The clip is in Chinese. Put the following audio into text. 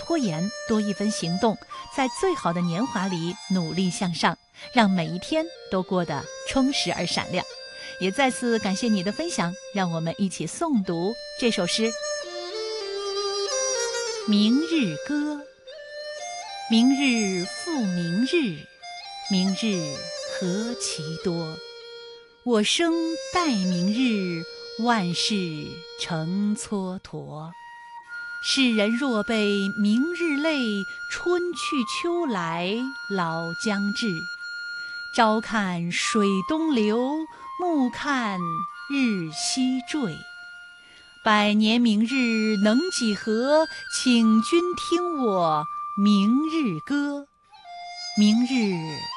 拖延，多一分行动，在最好的年华里努力向上，让每一天都过得充实而闪亮。也再次感谢你的分享，让我们一起诵读这首诗。明日歌，明日复明日，明日何其多。我生待明日，万事成蹉跎。世人若被明日累，春去秋来老将至。朝看水东流，暮看日西坠。百年明日能几何？请君听我明日歌。明日